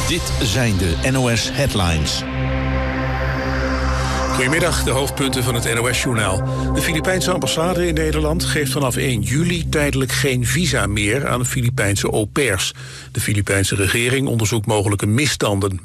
Dit zijn de NOS Headlines. Goedemiddag, de hoofdpunten van het NOS-journaal. De Filipijnse ambassade in Nederland geeft vanaf 1 juli tijdelijk geen visa meer aan Filipijnse au pairs. De Filipijnse regering onderzoekt mogelijke misstanden